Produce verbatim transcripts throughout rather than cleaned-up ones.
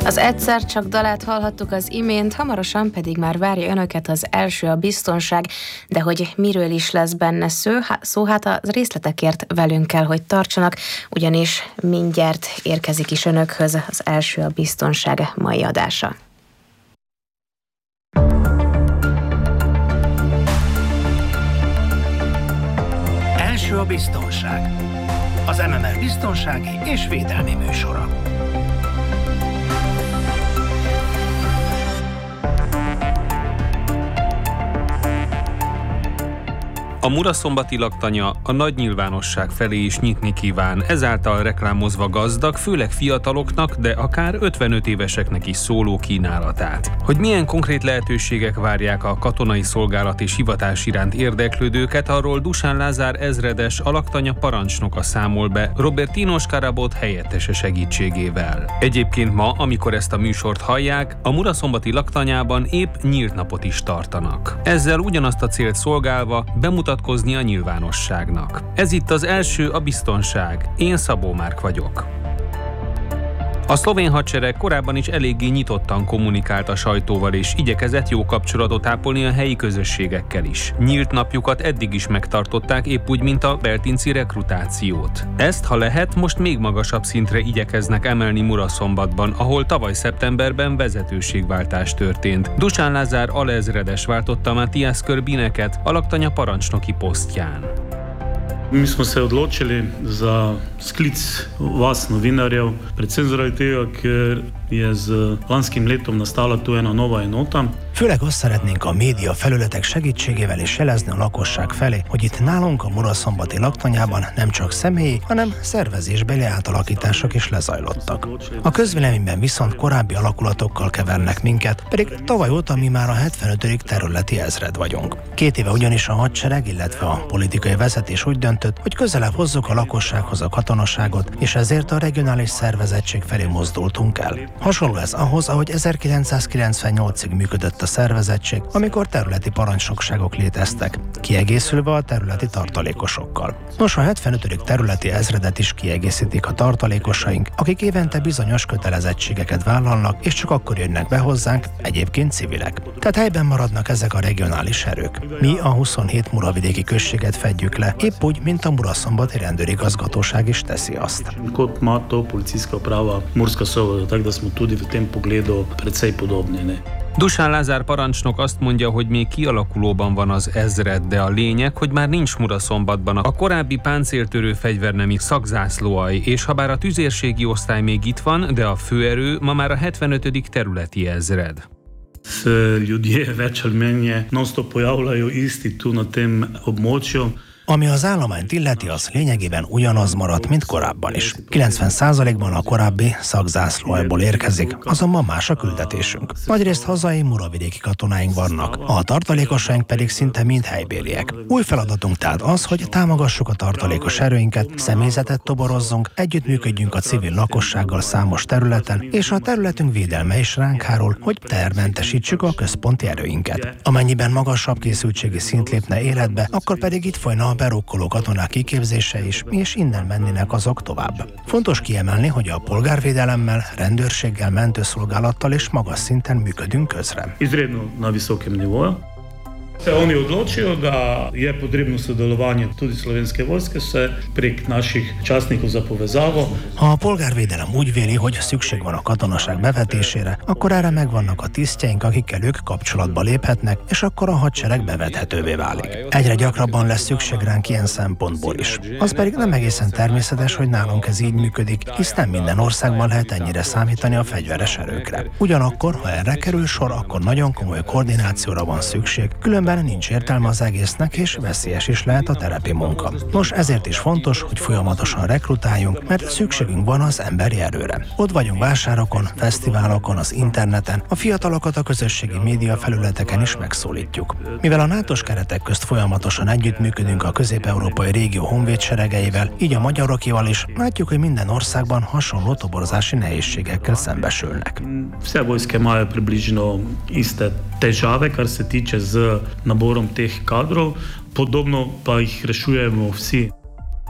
Az Egyszer csak dalát hallhattuk az imént, hamarosan pedig már várja önöket az első a biztonság, de hogy miről is lesz benne szó, hát a részletekért velünk kell, hogy tartsanak, ugyanis mindjárt érkezik is önökhöz az első a biztonság mai adása. Első a biztonság. Az em em er biztonsági és védelmi műsora. A muraszombati laktanya a nagy nyilvánosság felé is nyitni kíván, ezáltal reklámozva gazdag, főleg fiataloknak, de akár ötvenöt éveseknek is szóló kínálatát. Hogy milyen konkrét lehetőségek várják a katonai szolgálat és hivatás iránt érdeklődőket, arról Dusán Lázár ezredes, a laktanya parancsnoka számol be Robertino Scarabot helyettese segítségével. Egyébként ma, amikor ezt a műsort hallják, a muraszombati laktanyában épp nyílt napot is tartanak. Ezzel ugyanazt a célt szolgálva bemutat a nyilvánosságnak. Ez itt az első a biztonság. Én Szabó Márk vagyok. A szlovén hadsereg korábban is eléggé nyitottan kommunikált a sajtóval, és igyekezett jó kapcsolatot ápolni a helyi közösségekkel is. Nyílt napjukat eddig is megtartották, épp úgy, mint a beltinci rekrutációt. Ezt, ha lehet, most még magasabb szintre igyekeznek emelni Muraszombatban, ahol tavaly szeptemberben vezetőségváltás történt. Dusán Lázár alezredes váltotta Matthias Körbineket a laktanya parancsnoki posztján. Mi smo se odločili za sklic vas, novinarjev, predvsem zaradi tega, ker je z lanskim letom nastala tu ena nova enota. Főleg azt szeretnénk a média felületek segítségével is jelezni a lakosság felé, hogy itt nálunk a muraszombati laktanyában nem csak személyi, hanem szervezésbeli átalakítások is lezajlottak. A közvéleményben viszont korábbi alakulatokkal kevernek minket, pedig tavaly óta mi már a hetvenötödik területi ezred vagyunk. Két éve ugyanis a hadsereg, illetve a politikai vezetés úgy döntött, hogy közelebb hozzuk a lakossághoz a katonaságot, és ezért a regionális szervezettség felé mozdultunk el. Hasonló ez ahhoz, ahogy ezerkilencszázkilencvennyolcig működött a szervezettség, amikor területi parancsnokságok léteztek, kiegészülve a területi tartalékosokkal. Nos, a hetvenötödik területi ezredet is kiegészítik a tartalékosaink, akik évente bizonyos kötelezettségeket vállalnak, és csak akkor jönnek be hozzánk, egyébként civilek. Tehát helyben maradnak ezek a regionális erők. Mi a huszonhét muravidéki községet fedjük le, épp úgy, mint a muraszombati rendőrigazgatóság is teszi azt. Kot ima to policijska uprava Murska Sobota, tako da smo tudi v tem pogledu precej podobni, ne? Dusán Lázár parancsnok azt mondja, hogy még kialakulóban van az ezred, de a lényeg, hogy már nincs Muraszombatban a korábbi páncéltörő fegyvernemi szakzászlóalj, és habár a tüzérségi osztály még itt van, de a főerő ma már a hetvenötödik területi ezred. Se ljudje več ali menje non-stop pojavljajo isti tu na tem območju. Ami az állományt illeti, az lényegében ugyanaz maradt, mint korábban is. kilencven százalékban a korábbi szakzászlóaljból érkezik, azonban más a küldetésünk. Nagyrészt hazai muravidéki katonáink vannak, a tartalékosaink pedig szinte mind helybéliek. Új feladatunk tehát az, hogy támogassuk a tartalékos erőinket, személyzetet toborozzunk, együttműködjünk a civil lakossággal számos területen, és a területünk védelme is ránk hárul, hogy tervmentesítsük a központi erőinket. Amennyiben magasabb készültségi szint lépne életbe, akkor pedig itt folyna a berokkoló katonák kiképzése is, és innen mennének azok tovább. Fontos kiemelni, hogy a polgárvédelemmel, rendőrséggel, mentőszolgálattal és magas szinten működünk közre. Izredno na visokem nivoju. Se oni odločijo, da je potrebno sodelovanje tudi slovenske vojske, se prek naših častnikov za povezavo. Ha a polgárvédelem úgy véli, hogy szükség van a katonaság bevetésére, akkor erre megvannak a tisztjeink, akikkel ők kapcsolatba léphetnek, és akkor a hadsereg bevethetővé válik. Egyre gyakrabban lesz szükség ránk ilyen szempontból is. Az pedig nem egészen természetes, hogy nálunk ez így működik, hisz nem minden országban lehet ennyire számítani a fegyveres erőkre. Ugyanakkor, ha erre kerül sor, akkor nagyon komoly koordinációra van szükség, különben nincs értelme az egésznek, és veszélyes is lehet a terepi munka. Nos, ezért is fontos, hogy folyamatosan rekrutáljunk, mert szükségünk van az emberi erőre. Ott vagyunk vásárokon, fesztiválokon, az interneten, a fiatalokat a közösségi média felületeken is megszólítjuk. Mivel a nátos keretek közt folyamatosan együttműködünk a közép-európai régió honvédseregeivel, így a magyarokival is, látjuk, hogy minden országban hasonló toborzási nehézségekkel szembesülnek. Vse vojske imajo približno iste težave, kar se tiče z naborom teh kadrov, podobno pa jih rešujemo vsi.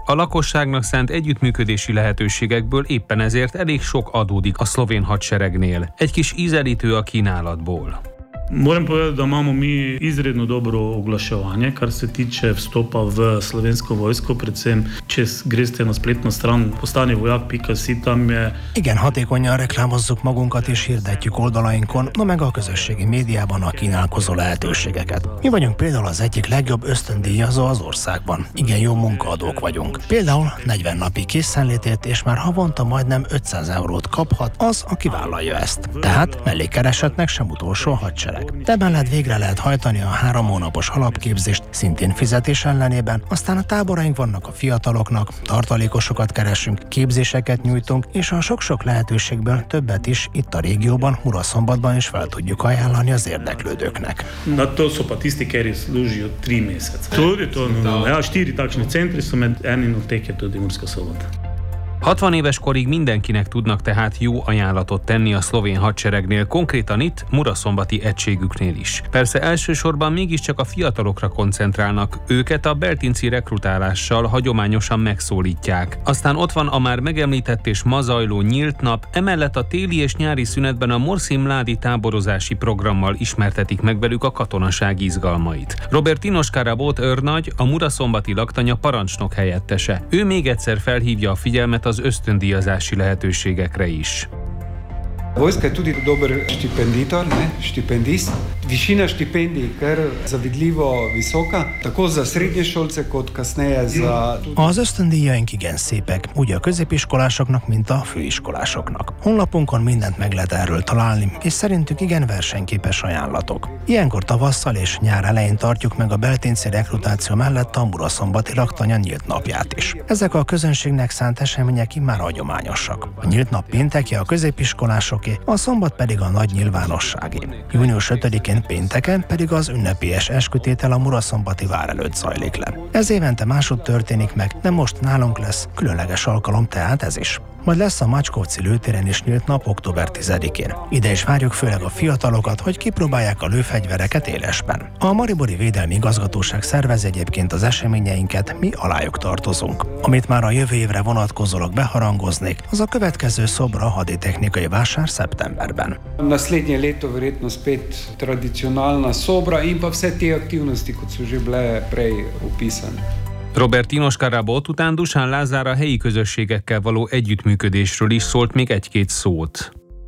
A lakosságnak szánt együttműködési lehetőségekből éppen ezért elég sok adódik a szlovén hadseregnél. Egy kis ízelítő a kínálatból. Moram povedati, da imamo mi izredno dobro oglaševanje, kar se tiče vstopa v slovensko vojsko, predvsem če greste na spletno stran postanivojak pika si, tam je... Igen, hatékonyan reklámozzuk magunkat és hirdetjük oldalainkon, no meg a közösségi médiában a kínálkozó lehetőségeket. Mi vagyunk például az egyik legjobb ösztöndíjazó az országban. Igen, jó munkaadók vagyunk. Például negyven napi készenlétért és már havonta majdnem ötszáz eurót kaphat az, aki vállalja ezt. Tehát mellékkeresetnek sem utolsó hadsereg. De mellett végre lehet hajtani a három hónapos alapképzést, szintén fizetés ellenében, aztán a táboraink vannak a fiataloknak, tartalékosokat keresünk, képzéseket nyújtunk, és a sok-sok lehetőségből többet is itt a régióban, Muraszombatban is fel tudjuk ajánlani az érdeklődőknek. Na to so pa tisti, kjer služijo tri mesece. Tudi to, no, ja, štiri takšni centri so, med enim od teh je tudi Murska Sobota. hatvan éves korig mindenkinek tudnak tehát jó ajánlatot tenni a szlovén hadseregnél, konkrétan itt, Muraszombati egységüknél is. Persze elsősorban mégiscsak a fiatalokra koncentrálnak, őket a beltinci rekrutálással hagyományosan megszólítják. Aztán ott van a már megemlített és ma zajló nyílt nap, emellett a téli és nyári szünetben a Morsi Mládi táborozási programmal ismertetik meg velük a katonaság izgalmait. Robert Inoskarabot őrnagy, a Muraszombati laktanya parancsnok helyettese. Ő még egyszer felhívja a figyelmet az az ösztöndíjazási lehetőségekre is. Vojska je tudi dober štipenditor, ne, štipendist. Višina štipendij kar zavidljivo visoka, tako za srednješolce kot kasneje za... Az ösztöndíjaink igen szépek, úgy a középiskolásoknak, mint a főiskolásoknak. Honlapunkon mindent meg lehet erről találni, és szerintük igen versenyképes ajánlatok. Ilyenkor tavasszal és nyár elején tartjuk meg a beltinci rekrutáció mellett a Muraszombati laktanya nyílt napját is. Ezek a közönségnek szánt események immár hagyományosak. A nyílt nap pénteki a középiskolások, a szombat pedig a nagy nyilvánosságé. június ötödikén pénteken pedig az ünnepélyes eskütétel a Muraszombati vár előtt zajlik le. Ez évente másod történik meg, de most nálunk lesz különleges alkalom, tehát ez is. Majd lesz a Macskovci lőtéren is nyílt nap október tizedikén. Ide is várjuk főleg a fiatalokat, hogy kipróbálják a lőfegyvereket élesben. A Maribori Védelmi Igazgatóság szervez egyébként az eseményeinket, mi alájuk tartozunk. Amit már a jövő évre vonatkozólag beharangoznék, az a következő Szobra haditechnikai vásár szeptemberben. Naslednje leto verjetno spet tradicionalna Sobra in pa vse te aktivnosti, kot so že bile prej opisane. Robert Inoskarabot után Dusán Lázár a helyi közösségekkel való együttműködésről is szólt még egy-két szót.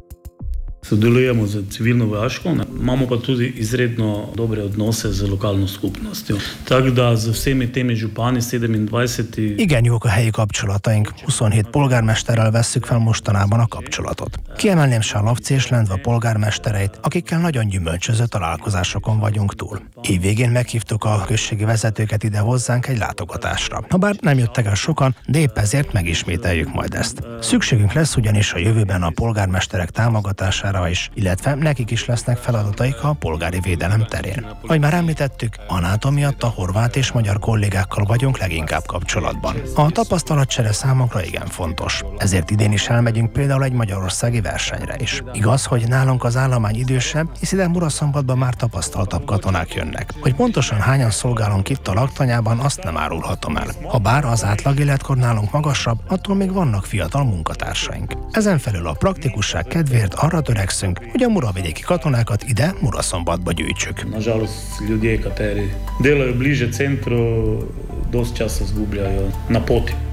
Sodelujemo z civilno vojaško, imamo pa tudi izredno dobre odnose z lokalno skupnostjo. Tako da z vsemi temi župani sedemindvajset. Igen jók a helyi kapcsolataink. huszonhét polgármesterrel vesszük fel mostanában a kapcsolatot. Kiemelném Sálavci és Lendva polgármestereit, akikkel nagyon gyümölcsöző találkozásokon vagyunk túl. Évvégén meghívtuk a községi vezetőket ide hozzánk egy látogatásra. Habár nem jöttek el sokan, de épp ezért megismételjük majd ezt. Szükségünk lesz ugyanis a jövőben a polgármesterek támogatására is, illetve nekik is lesznek feladataik a polgári védelem terén. Ahogy már említettük, a NATO miatt a horvát és magyar kollégákkal vagyunk leginkább kapcsolatban. A tapasztalatcsere számunkra igen fontos, ezért idén is elmegyünk például egy magyarországi versenyre is. Igaz, hogy nálunk az állomány idősebb, hisz ide Muraszombatban már tapasztaltabb katonák jönnek. Hogy pontosan hányan szolgálunk itt a laktanyában, azt nem árulhatom el. Habár az átlag életkor nálunk magasabb, attól még vannak fiatal munkatársaink. Ezen felül a praktikusság kedvéért arra törekszünk, hogy a muravidéki katonákat ide Muraszombatba gyűjtsük. Nažalost, ljudje, kateri delajo bliže centru, dosti časa zgubljajo na poti.